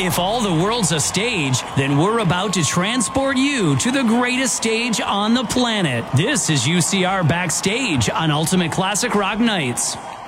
If all the world's a stage, then we're about to transport you to the greatest stage on the planet. This is UCR Backstage on Ultimate Classic Rock Nights.